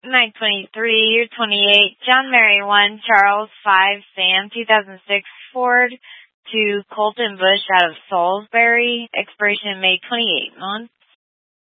923, you're 28, John Mary 1, Charles 5, Sam 2006 Ford to Colton Bush out of Salisbury, expiration May 28 on.